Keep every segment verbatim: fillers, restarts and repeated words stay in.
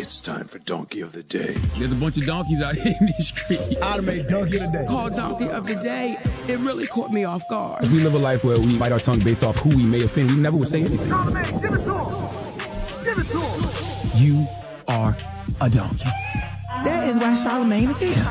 It's time for Donkey of the Day. There's a bunch of donkeys out here in the street. Automate Donkey of the Day. Called Donkey of the Day. It really caught me off guard. We live a life where we bite our tongue based off who we may offend. We never would say anything. Automate, give it to him. Give it to him. You are a donkey. That is why Charlamagne is here.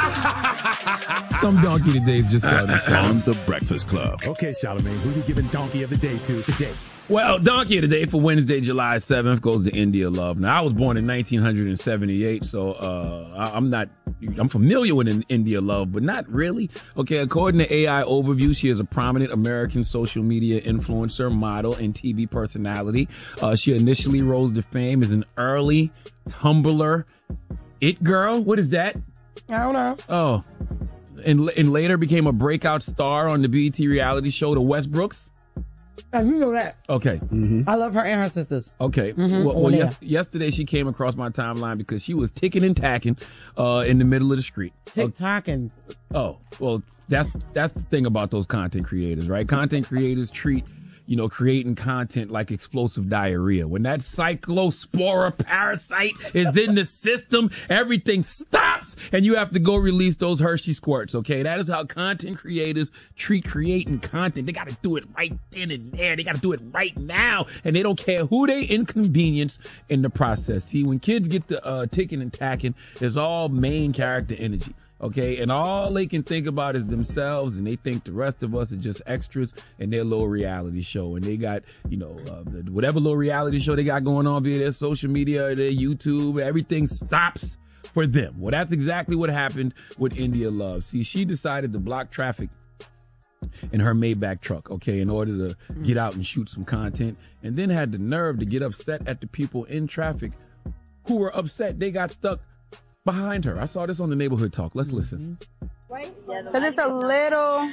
Some donkey today is just so on The Breakfast Club. Okay, Charlamagne, who you giving Donkey of the Day to today? Well, Donkey of the Day for Wednesday, July seventh goes to India Love. Now, I was born in nineteen seventy-eight, so uh, I- I'm not, I'm familiar with an India Love, but not really. Okay, according to A I Overview, she is a prominent American social media influencer, model, and T V personality. Uh, she initially rose to fame as an early Tumblr it girl. What is that? I don't know. Oh, and, and later became a breakout star on the B E T reality show, The Westbrooks. Oh, you know that. Okay. Mm-hmm. I love her and her sisters. Okay. Mm-hmm. Well, Oh, well yeah. yes, yesterday she came across my timeline because she was ticking and tacking uh, in the middle of the street. TikToking. Oh, well, that's that's the thing about those content creators, right? Content creators treat, you know, creating content like explosive diarrhea. When that cyclospora parasite is in the system, everything stops and you have to go release those Hershey squirts, okay? That is how content creators treat creating content. They got to do it right then and there. They got to do it right now. And they don't care who they inconvenience in the process. See, when kids get to uh, ticking and tacking, it's all main character energy. Okay, and all they can think about is themselves, and they think the rest of us are just extras in their little reality show. And they got, you know, uh, whatever little reality show they got going on via their social media, their YouTube, everything stops for them. Well, that's exactly what happened with India Love. See, she decided to block traffic in her Maybach truck, okay, in order to get out and shoot some content, and then had the nerve to get upset at the people in traffic who were upset they got stuck behind her. I saw this on the Neighborhood Talk. Let's listen. Because it's a little...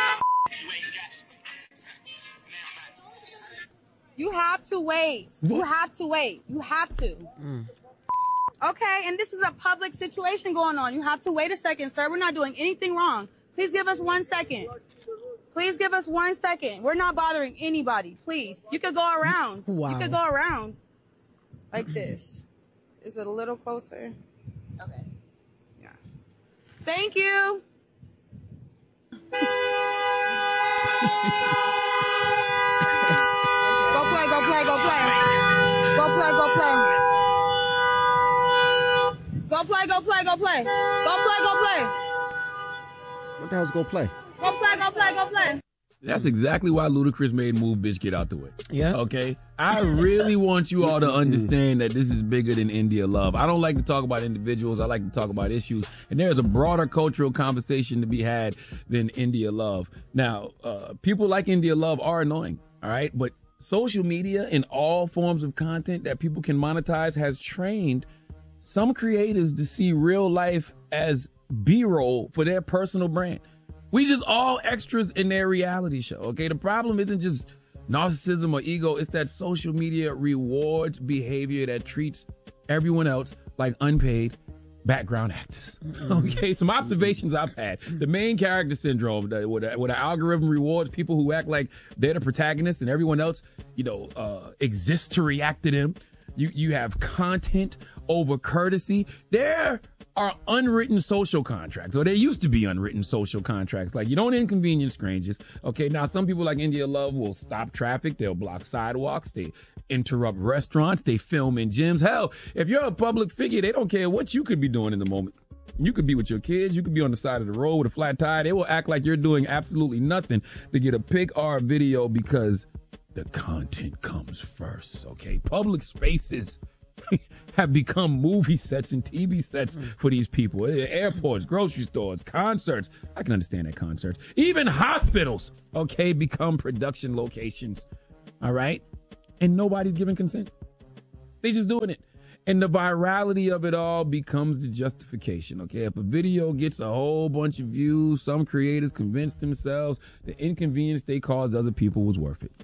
You have to wait. You have to wait. You have to. Okay, and this is a public situation going on. You have to wait a second, sir. We're not doing anything wrong. Please give us one second. Please give us one second. We're not bothering anybody. Please. You could go around. Wow. You could go around. Like this. Is it a little closer? Okay. Yeah. Thank you. Go play, go play, go play. Go play, go play. Go play, go play, go play. Go play, go play. What the hell's go play? Go play, go play, go play. That's exactly why Ludacris made Move Bitch Get Out the Way. Yeah. Okay? I really want you all to understand that this is bigger than India Love. I don't like to talk about individuals. I like to talk about issues. And there's a broader cultural conversation to be had than India Love. Now, uh, people like India Love are annoying, all right? But social media and all forms of content that people can monetize has trained some creators to see real life as B-roll for their personal brand. We just all extras in their reality show, okay? The problem isn't just narcissism or ego. It's that social media rewards behavior that treats everyone else like unpaid background actors. Okay, some observations I've had. The main character syndrome, the, where, the, where the algorithm rewards people who act like they're the protagonists and everyone else, you know, uh, exists to react to them. You, you have content over courtesy. There are unwritten social contracts, or there used to be unwritten social contracts. Like, you don't inconvenience strangers. Okay, now some people like India Love will stop traffic. They'll block sidewalks. They interrupt restaurants. They film in gyms. Hell, if you're a public figure, they don't care what you could be doing in the moment. You could be with your kids. You could be on the side of the road with a flat tire. They will act like you're doing absolutely nothing to get a pic or a video because the content comes first, okay? Public spaces have become movie sets and T V sets for these people. Airports, grocery stores, concerts. I can understand that concerts. Even hospitals, okay, become production locations, all right? And nobody's giving consent. They just doing it. And the virality of it all becomes the justification, okay? If a video gets a whole bunch of views, some creators convince themselves the inconvenience they caused other people was worth it.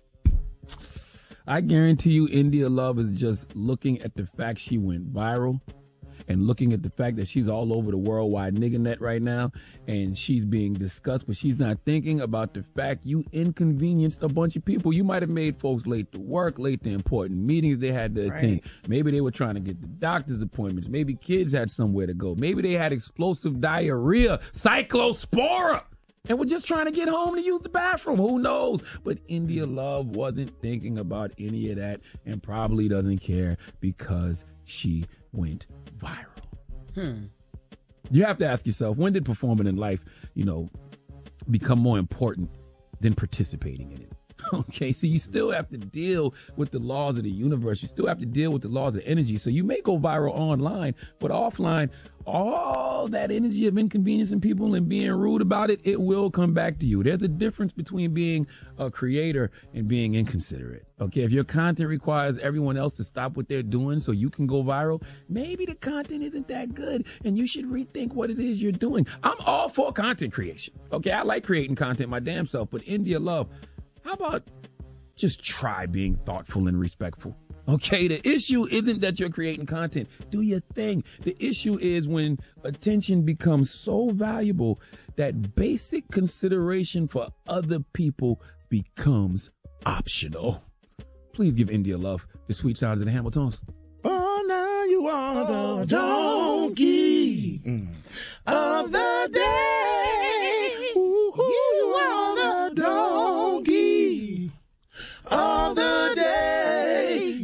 I guarantee you India Love is just looking at the fact she went viral and looking at the fact that she's all over the worldwide nigga net right now and she's being discussed, but she's not thinking about the fact you inconvenienced a bunch of people. You might have made folks late to work, late to important meetings they had to attend. Right. Maybe they were trying to get the doctor's appointments. Maybe kids had somewhere to go. Maybe they had explosive diarrhea, cyclospora, and we're just trying to get home to use the bathroom. Who knows? But India Love wasn't thinking about any of that and probably doesn't care because she went viral. Hmm. You have to ask yourself, when did performing in life, you know, become more important than participating in it? Okay, so you still have to deal with the laws of the universe. You still have to deal with the laws of energy. So you may go viral online, but offline, all that energy of inconveniencing people and being rude about it, it will come back to you. There's a difference between being a creator and being inconsiderate. Okay, if your content requires everyone else to stop what they're doing so you can go viral, maybe the content isn't that good and you should rethink what it is you're doing. I'm all for content creation. Okay, I like creating content my damn self, but India Love, how about just try being thoughtful and respectful? Okay, the issue isn't that you're creating content. Do your thing. The issue is when attention becomes so valuable that basic consideration for other people becomes optional. Please give India Love the sweet sounds of the Hamiltons. Oh, now you are the donkey mm. of the day. Ooh, you are the donkey of the day.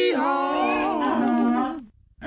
Yee-haw.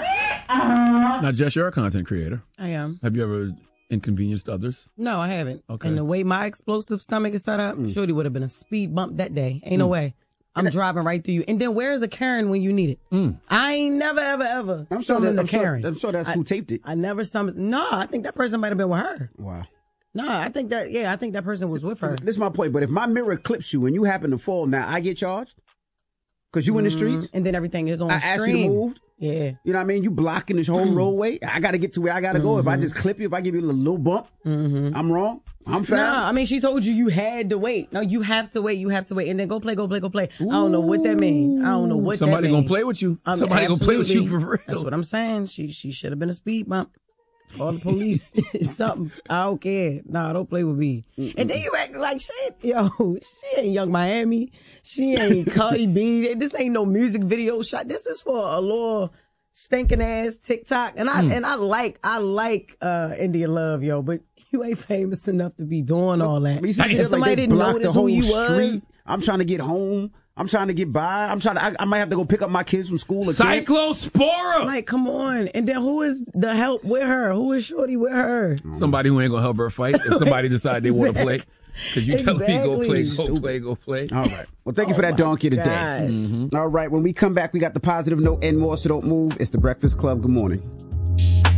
Now, Jess, you're a content creator. I am. Have you ever inconvenienced others? No, I haven't. Okay. And the way my explosive stomach is set up, mm. shorty would have been a speed bump that day. Ain't mm. no way. I'm driving right through you. And then where's a Karen when you need it? Mm. I ain't never, ever, ever I'm summoned sure a Karen. Sure, I'm sure that's I, who taped it. I never summoned. No, I think that person might have been with her. Wow. No, I think that, yeah, I think that person was with her. This is my point. But if my mirror clips you and you happen to fall, now I get charged? Because you in the streets? And then everything is on I stream. ask you to move. Yeah. You know what I mean? You blocking this whole roadway. I got to get to where I got to go. Mm-hmm. If I just clip you, if I give you a little, little bump, mm-hmm. I'm wrong. I'm foul. Nah, I mean, she told you you had to wait. No, you have to wait. You have to wait. And then go play, go play, go play. Ooh. I don't know what that means. I don't know what Somebody that means. Somebody gonna play with you. Um, Somebody gonna play with you for real. That's what I'm saying. She she should have been a speed bump. Call the police. Something. I don't care. Nah, don't play with me. Mm-mm. And then you act like shit. Yo, she ain't Young Miami. She ain't Cardi B. This ain't no music video shot. This is for a little stinking ass TikTok. And I mm. and I like I like uh India Love, yo, but you ain't famous enough to be doing all that. If like somebody didn't notice who you street, was, I'm trying to get home. I'm trying to get by. I'm trying to, I, I might have to go pick up my kids from school. Cyclospora! Like, come on. And then who is the help with her? Who is shorty with her? Somebody who ain't gonna help her fight if somebody decide they want to play. Because you exactly. tell me go play, go play, go play. All right. Well, thank you oh for that donkey today. Mm-hmm. All right. When we come back, we got the positive note and more, so don't move. It's the Breakfast Club. Good morning.